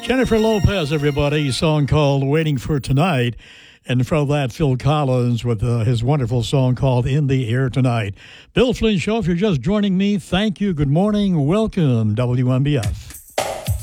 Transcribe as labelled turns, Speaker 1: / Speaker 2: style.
Speaker 1: Jennifer Lopez, everybody, a song called Waiting for Tonight. And from that, Phil Collins with his wonderful song called In the Air Tonight. Bill Flynn Show, if you're just joining me, thank you. Good morning. Welcome, WMBF.